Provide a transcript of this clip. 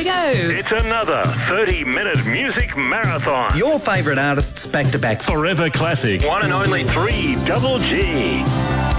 we go. It's another 30-minute music marathon. Your favourite artists back to back. Forever classic. One and only 3 Double G.